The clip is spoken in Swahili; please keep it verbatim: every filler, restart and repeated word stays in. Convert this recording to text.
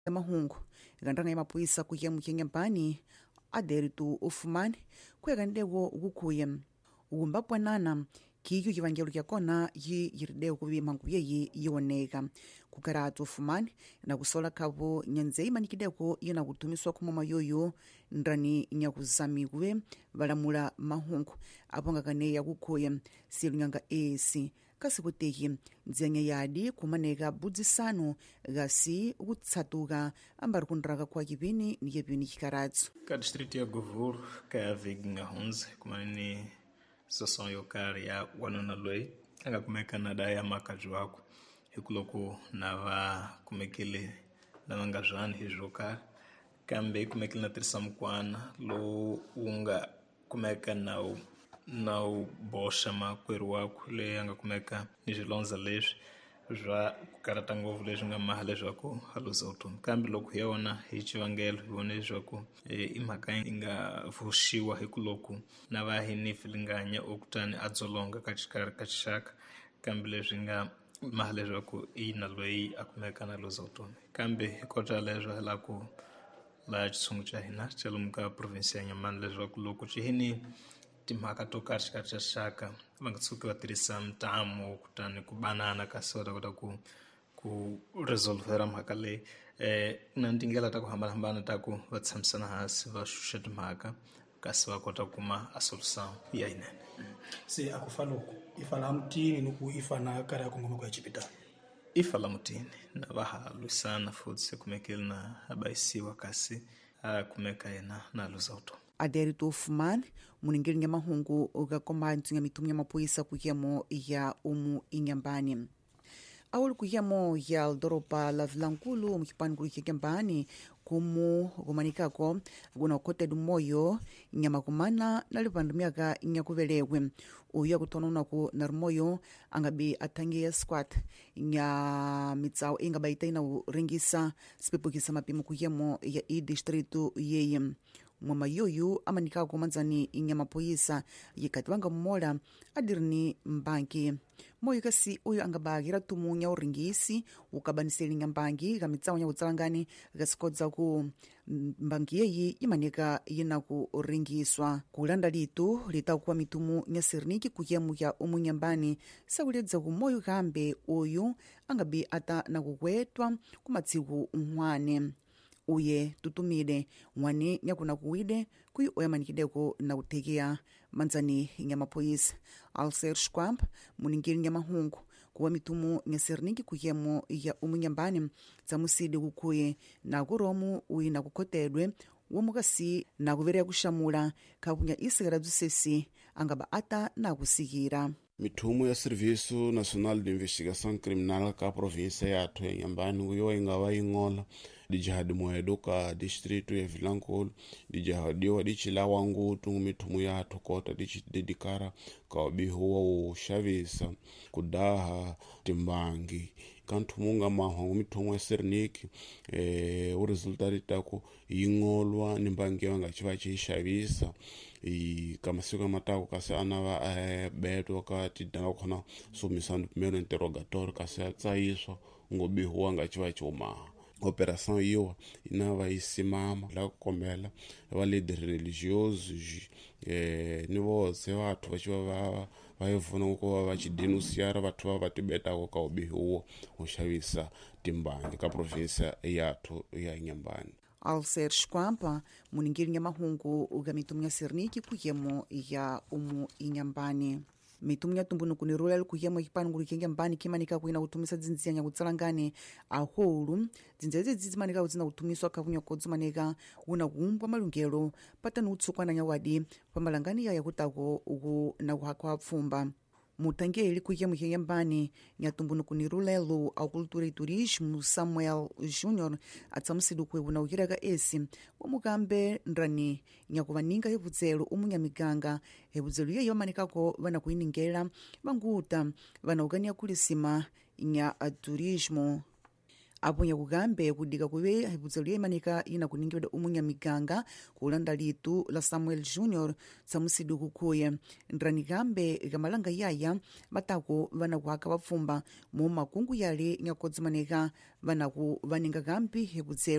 mahungu ikandanga ya mapuisa kuya mukenyambani aderitu ufumani kwekandewo ukukhuye ukumbapwanana kiyo kivangelo kya kona yi yirideo kuvi mhangu yeyi yioneka kukaratu ufumani na kusola kavo nyanze imanikideko yina kutumiswa kumoma yoyo ndrani nyakuzamikwe valamula mahungu apongakane yakukhuye silunyanga esi kasikuteki ndzenya yadi kumaneka budzisano gasi ukutsatuka ambari kundraka kwa kivini ni kivini kikaratsu ka distrito ya Govur ka viginga hunze kumanini sasson yokari ya wanona loi anga kumeka na daya makaji wako hikuloku nava kumekile na mangajani hijokari kambe kumekile na trisamkwana lo unga kumeka na na bosha makweru wako le anga kumeka nijilonza leji jwa kukarata ngovu leji nga mahale jwako haluza utumi kambi loku yaona hichi wangelo yone jwako e, imaka inga vushiwa hikuloku na vahi nifilinganya okutani adzolonga kachikari kachishaka kambi leji nga mahale jwako ina lwei akumeka na luza utumi kambi hikota lejo helaku la chisungu cha hina chalumuka provinsi ya Nyamani leji wako loku chihini timhaka toka katika shaka vangatsuki vatirisa mtamu kutani kubanana kasota kuta ku ku resolvera mhaka le eh na ndingela ta kuhambana hambana ta ku vatsamsana hasi vashusha timhaka kasi vakota kuma a solution ya ine si akufaloku ifala mtini nuku ifana kara kongoma kwa chipita ifala mtini na vaha lusana futse kumekeli na habaisiwa kasi kumeka ena na luzauto aderitu ufumani muningiri ya mahungu ugakomba ntunga mitumu ya mapuisa kuyemo ya umu inyambani awuli kuyemo ya doropa la Vilankulu mkipani kulikikembani kumu kumanikako kuna kote dumoyo nyama kumana na lipandu miaka nyakuvelewe uya kutonona ku narumoyo angabi atangi ya squat nya mitsao inga baitaina uringisa sipepukisa mapimu kuyemo ya i distritu yeye mwama yoyu amanika kumanzani inyama poisa yikati wanga mmola adirini mbanki moyo kasi uyu angabagira tumunya uringisi ukabaniseli nyambangi kamitsao nya utsalangani gasikodza ku mbanki yeyi imanika yina ku uringiswa kulanda litu litakuwa mitumu nyasirniki kuyemu ya umunyambani sauledza ku moyo kambe uyu angabi ata na kukwetwa kumatsiku nhwane uye tutumide mwani nyakuna kuwide kuyi oyamanikideko na utekia manzani nyama poisa alser shkwamp muningiri nyama hungu kuwa mitumu nyaserniki kuyemo ya umunyambani tsamusidi kukuye na kuromu uyi na kukotedwe womukasi na kuverea kushamula kakunya isigara dusesi angaba ata na kusikira mitumu ya Serviço Nacional de Investigação Criminal ka província ya Athu ya Nyambani kuyo ingava ingola dijahadi moedo ka distrito ya Vilankulu dijahadiwa dichilawa ngutu mitumu ya Athu kota dichidedikara ka bihuwa ushavisa kudaha timbangi kantumunga mahwangu mitumu ya serniki e, u resultati tako ingolwa nimbangi wanga chiva chishavisa i kamasiku matako kasi anava e, beto kati danga kona sumisando primeiro interrogatório kasi atsaiso ngobihu wanga chiva chomaha operação iyo inava isimama la kukombela va líder religiosos eh ni vose vathu vachiva va vaivuna ku vachidenunciara vathu va vatibetako ka ubihuwo ushavisa timbangi ka província yathu ya Nyambani alser shkwampa muningiri nya mahungu uga mitumu ya serniki kuyemo ya umu inyambani mitumu ya tumbunuku ni rula kuyemo ikipanu Nyambani kimanika kuina kutumisa dzinzia nya kutsalangane aholu dzinzeze dzizimanika kudzina kutumiswa kakunya kodzimanika una kuumbwa malungelo patani utsukwana nya wadi pamalangani ya yakutako uku na kuhakwa pfumba mutangeli kuyemo Nyambani nyatumbunuku ni rulelo au cultura e turismo Samuel Junior atsamusidu kwebuna ukiraga esi wamukambe ndrani nyakuvaninga hevudzelo umunyamiganga hevudzelo yeyo manikako vana kuiningela vanguta vana ugania kulisima nya turismo aponya kukambe kudika kuve hipudzelo yaimanika ina kuningidwa umunya miganga kulanda litu la Samuel Junior tsamusidi kukhuye ndrani kambe kamalanga yaya batako vanakuhaka vapfumba mu makungu yale nyakodzimaneka vanaku vaninga kambi hipudzelo